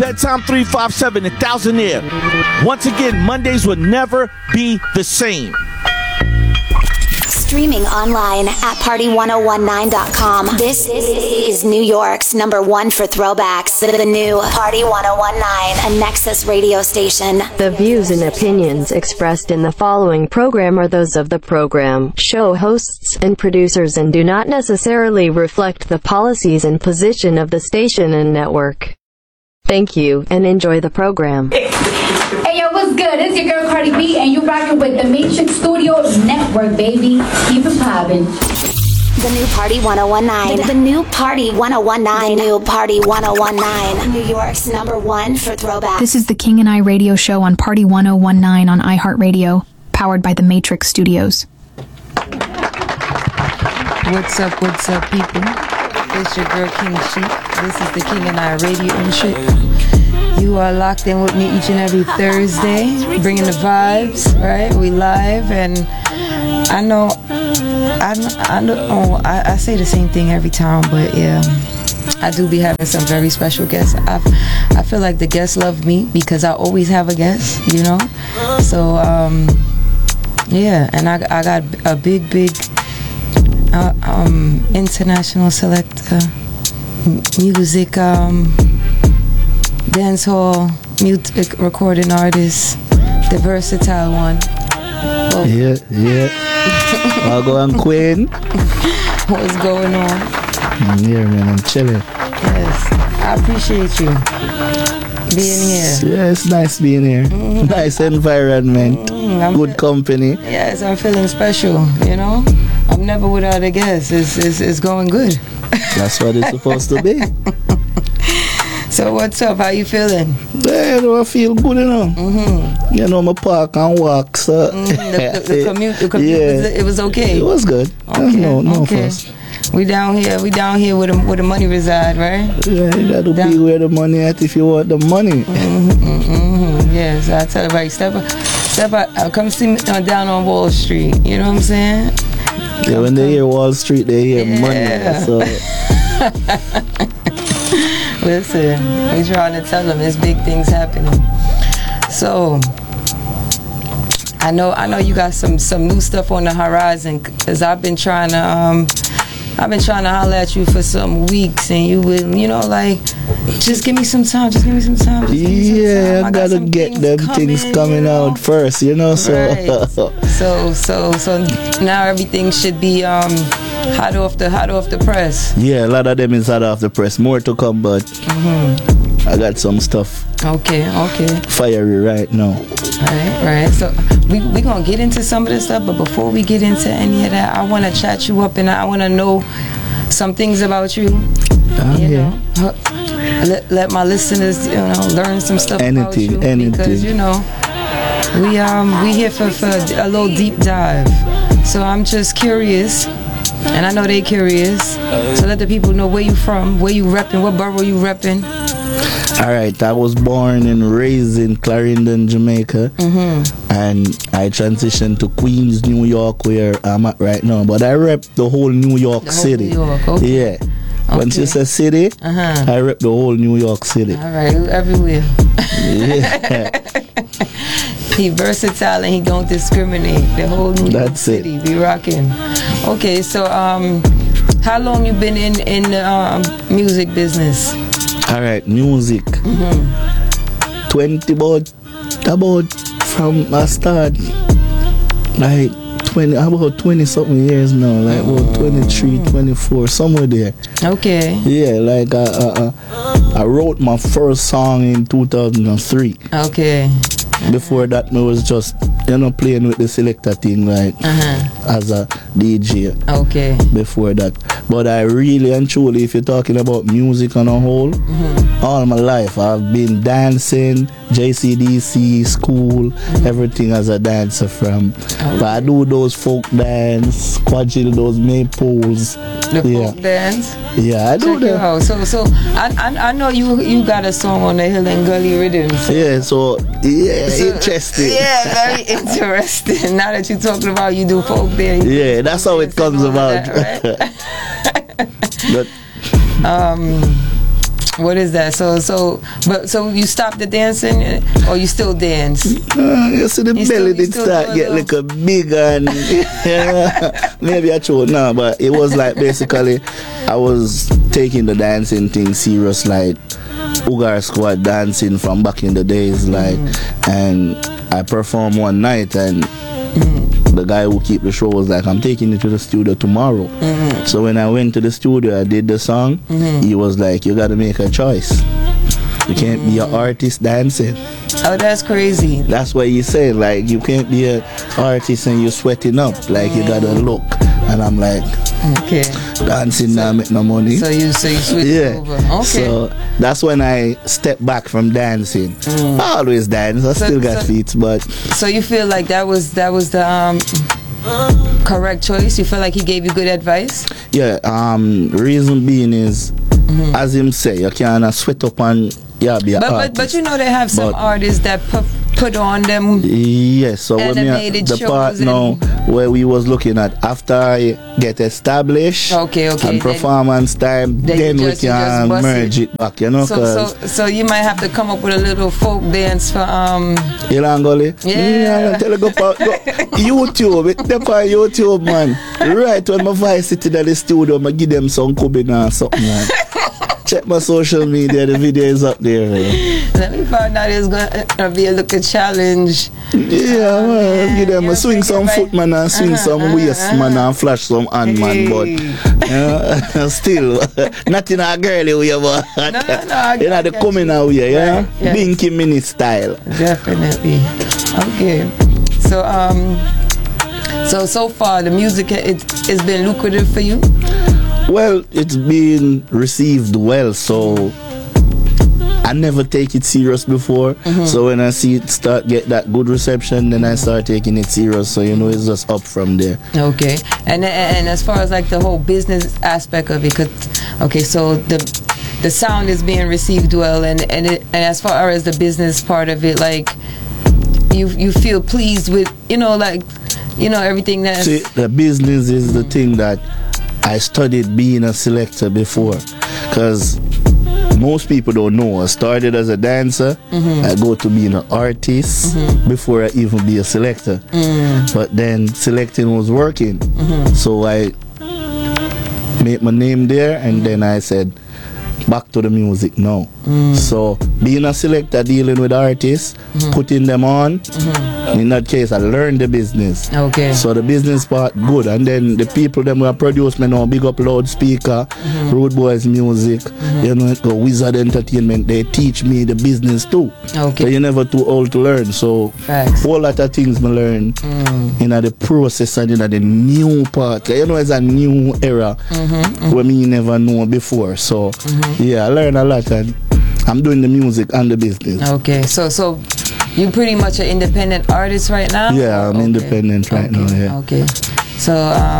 Bedtime 357 in Thousand Air. Once again, Mondays will never be the same. Streaming online at party1019.com. This is New York's #1 for throwbacks. The new Party 1019, a Nexus radio station. The views and opinions expressed in the following program are those of the program, show hosts, and producers and do not necessarily reflect the policies and position of the station and network. Thank you, and enjoy the program. Hey yo, what's good? It's your girl Cardi B, and you're rocking with the Matrix Studio Network, baby. Keep it poppin'. The new Party 1019. The new Party 1019. The new Party 1019. New York's #1 for throwbacks. This is the King and I radio show on Party 1019 on iHeartRadio, powered by the Matrix Studios. What's up, people? It's your girl King Chic. This is the King and I radio and shit. You are locked in with me each and every Thursday, bringing the vibes, right? We live, and I know, I say the same thing every time, but yeah, I do be having some very special guests. I feel like the guests love me because I always have a guest, you know? So, yeah, and I got a big international select music dancehall music recording artist, the versatile one. Whoa. Yeah. I'll go on Queen. What's going on? Yeah, man, I'm chilling. Yes, I appreciate you being here. Yeah, it's nice being here. Nice environment, good company. Yes, I'm feeling special, you know? I'm never without a guest. It's going good. That's what it's supposed to be. So what's up? How you feeling? Yeah, I feel good, you know. You know, my park and walk, so the commute yeah. it was okay. It was good. Okay, no okay. fuss. We down here where the money reside, right? Yeah, you gotta be where the money at if you want the money. Yes, I tell everybody, step up, come see me down on Wall Street. You know what I'm saying? Yeah, when they hear Wall Street, they hear money. So. Listen, we trying to tell them there's big things happening. So, I know you got some new stuff on the horizon, because I've been trying to holler at you for some weeks, and you would, you know, like, just give me some time. Yeah, I gotta get them things coming out first, you know. So, right. so now everything should be hot off the press. Yeah, a lot of them is hot off the press. More to come, but I got some stuff. Okay. Fiery right now. Right. So we gonna get into some of this stuff, but before we get into any of that, I want to chat you up, and I want to know some things about you. You know, let my listeners, you know, learn some stuff about you. Because, you know, we here for a little deep dive. So I'm just curious, and I know they curious. So let the people know where you from, where you repping, what borough you repping. Alright, I was born and raised in Clarendon, Jamaica, and I transitioned to Queens, New York, where I'm at right now. But I rep the whole New York City. New York, okay. Yeah. Once you say city, I rep the whole New York City. Alright, everywhere. Yeah. He versatile and he don't discriminate. The whole New York City be rocking. Okay, so how long you been in the music business? Alright, music. 20 about from I start, like 20 something years now, like about 23, 24, somewhere there. Okay. Yeah, like I wrote my first song in 2003. Okay. Before that, I was just, you know, playing with the selector thing, like as a DJ. Okay. Before that, but I really and truly, if you're talking about music on a whole, all my life I've been dancing, JCDC, school, everything as a dancer from. But I do those folk dance, quadrille, those maypoles. The folk dance. Yeah, I do that. So I know you got a song on the Hill and Gully Rhythms. Yeah, so interesting. Yeah, very interesting. Now that you're talking about you do folk dance. Yeah, that's how it comes about. That, right? But, What is that? So you stopped the dancing, or you still dance? You see the belly did start get like a big and maybe I chose no, but it was like basically I was taking the dancing thing serious, like Ugar Squad dancing from back in the days, like, and I performed one night and the guy who keep the show was like, I'm taking it to the studio tomorrow. So when I went to the studio, I did the song. He was like, you gotta make a choice. You can't be an artist dancing. Oh, that's crazy. That's what he said. Like, you can't be an artist and you're sweating up. Like, you gotta look. And I'm like, okay, dancing now make no money. So you switch over. Okay. So that's when I stepped back from dancing. I always dance. I still got feet, but. So you feel like that was the correct choice? You feel like he gave you good advice? Yeah. Reason being is, as him say, you can't sweat up and be an artist. But you know they have some artists that put on them. Yes. So when the part now where we was looking at after I get established, and performance time, then we can merge it back. You know, so you might have to come up with a little folk dance for Ilangoli. Yeah. Tell go YouTube. It's on YouTube, man. Right when my voice sitting in the studio, I give them some kubina or something, man. Check my social media, the video is up there. Man. Let me find out it's gonna be a little challenge. Yeah, man. Give them a swing some foot, man, and swing some waist, man, and flash some hand, man. But still, not in a girly way, but you know, the coming out way, yeah? Yes. Binky Mini style. Definitely. Okay. So far, the music, it's been lucrative for you? Well, it's been received well, so I never take it serious before. So when I see it start get that good reception, then I start taking it serious. So you know, it's just up from there. Okay, and as far as like the whole business aspect of it, so the sound is being received well, and as far as the business part of it, like you feel pleased with everything that. See, the business is the thing that I studied being a selector before, because most people don't know. I started as a dancer. I go to being an artist before I even be a selector. But then selecting was working, so I made my name there, and then I said back to the music now. So being a selector, dealing with artists, putting them on, in that case I learned the business. Okay. So the business part good, and then the people them will produce me now, big up Loudspeaker, Road Boys Music, you know, go Wizard Entertainment, they teach me the business too. Okay. So you're never too old to learn. So whole lot of things me learn in the process and in the new part. You know, it's a new era where me never know before. So yeah, I learn a lot, and I'm doing the music and the business. Okay, so you pretty much an independent artist right now? Yeah, I'm independent right now. Yeah. Okay, so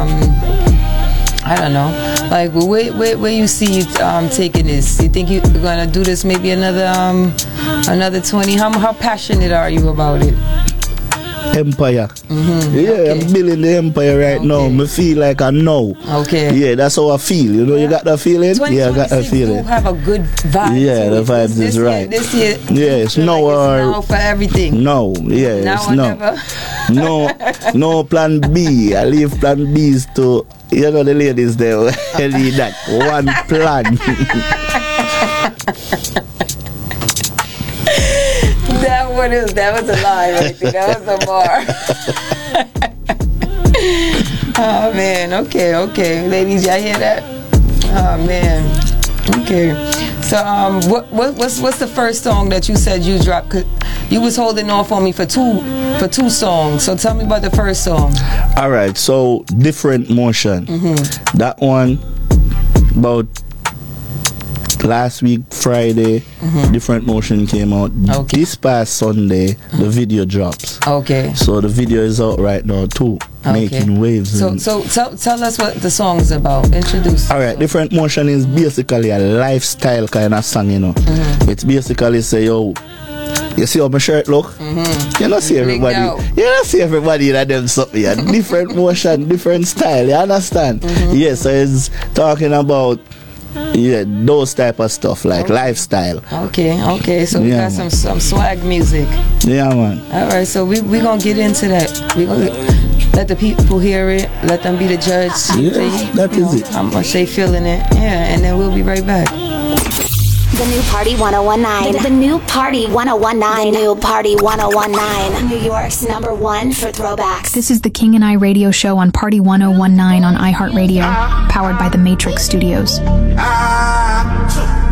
I don't know, like where you see you taking this? You think you're gonna do this maybe another 20? How passionate are you about it? Empire. Yeah, I'm building the empire right now. I feel like I know. Okay. Yeah, that's how I feel. You know, you got that feeling? Yeah, I got that feeling. You have a good vibe. Yeah, the vibes is right. This year, yeah, it's no like it's now for everything. No, yeah, now it's or no. No plan B. I leave plan B's to, you know, the ladies there. I need that one plan. That was a lie right there. That was a bar. Oh man, okay. Ladies, y'all hear that? Oh man. Okay. So what's the first song that you said you dropped? 'Cause you was holding off on me for two songs. So tell me about the first song. Alright, so Different Motion. That one about last week Friday, Different Motion came out. Okay. This past Sunday, the video drops. Okay. So the video is out right now too, making waves. So tell us what the song is about. Introduce. All right, Different Motion is basically a lifestyle kind of song, you know. It's basically say, yo, you see how my shirt look? You don't see everybody. You don't see everybody that them something. Yeah. Different motion, different style. You understand? Yes, so it's talking about Yeah, those type of stuff like lifestyle. Okay. So we got some swag music. Yeah, man. All right, so we gonna get into that. We gonna let the people hear it. Let them be the judge. That is it. How much they feeling it. Yeah, and then we'll be right back. The new Party 1019. The new Party 1019. The new Party 1019. New York's #1 for throwbacks. This is the King and I radio show on Party 1019 on iHeartRadio, powered by the Matrix Studios.